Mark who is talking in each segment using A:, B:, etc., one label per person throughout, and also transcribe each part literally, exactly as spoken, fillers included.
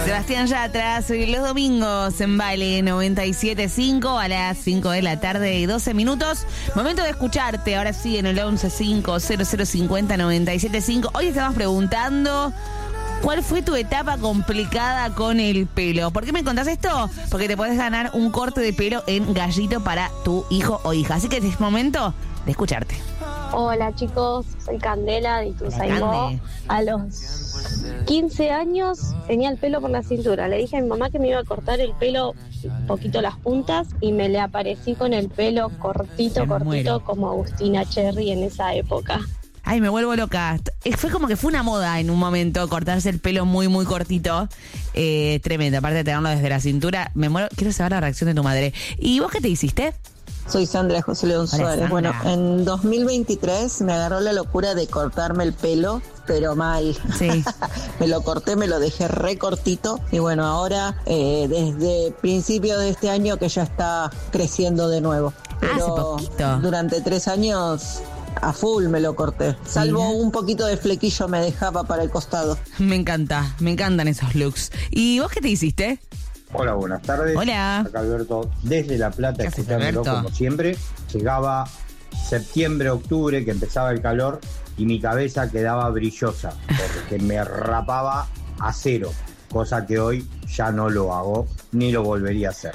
A: Sebastián Yatra, soy los domingos en Vale noventa y siete punto cinco a las cinco de la tarde y doce minutos. Momento de escucharte, ahora sí, en el once cinco cero cero cincuenta noventa y siete cinco. Hoy estamos preguntando: ¿cuál fue tu etapa complicada con el pelo? ¿Por qué me contás esto? Porque te podés ganar un corte de pelo en Gallito para tu hijo o hija. Así que es momento de escucharte.
B: Hola chicos, soy Candela de Ituzaingó. A los quince años tenía el pelo por la cintura. Le dije a mi mamá que me iba a cortar el pelo un poquito las puntas y me le aparecí con el pelo cortito,
A: Me
B: cortito
A: muero.
B: como Agustina Cherry en esa época.
A: Ay, me vuelvo loca. Fue como que fue una moda en un momento cortarse el pelo muy, muy cortito. Eh, tremendo. Aparte de tenerlo desde la cintura, me muero. Quiero saber la reacción de tu madre. ¿Y vos qué te hiciste?
C: Soy Sandra José León
A: Hola,
C: Suárez.
A: Sandra.
C: Bueno, en dos mil veintitrés me agarró la locura de cortarme el pelo, pero mal.
A: Sí.
C: Me lo corté, me lo dejé re cortito y bueno, ahora eh, desde principio de este año que ya está creciendo de nuevo. Pero
A: Hace poquito.
C: durante tres años a full me lo corté. Salvo
A: Mira.
C: un poquito de flequillo me dejaba para el costado.
A: Me encanta, me encantan esos looks. ¿Y vos qué te hiciste?
D: Hola, buenas tardes.
A: Hola.
D: Acá Alberto, desde La Plata,
A: ¿Qué haces,
D: escuchándolo
A: Alberto?
D: como siempre. Llegaba septiembre, octubre, que empezaba el calor y mi cabeza quedaba brillosa, porque me rapaba a cero, cosa que hoy ya no lo hago, ni lo volvería a hacer.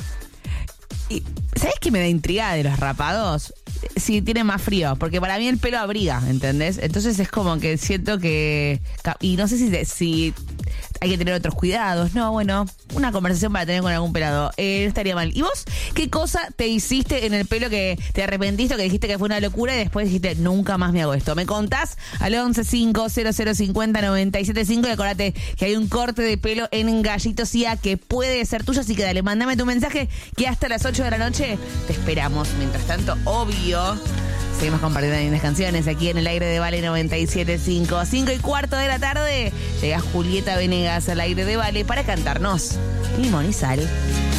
A: Y, ¿sabés qué me da intriga de los rapados? Si tiene más frío, porque para mí el pelo abriga, ¿entendés? Entonces es como que siento que... Y no sé si, si hay que tener otros cuidados. No, bueno, una conversación para tener con algún pelado. Eh, no estaría mal. ¿Y vos qué cosa te hiciste en el pelo que te arrepentiste, que dijiste que fue una locura y después dijiste, nunca más me hago esto? Me contás al once cinco cero cero cincuenta noventa y siete cinco y acordate que hay un corte de pelo en Gallito C I A que puede ser tuyo, así que dale, mándame tu mensaje que hasta las ocho de la noche te esperamos. Mientras tanto, obvio, seguimos compartiendo lindas canciones aquí en el aire de Vale noventa y siete punto cinco. cinco y cuarto de la tarde llega Julieta Venegas al aire de Vale para cantarnos Limón y Sal.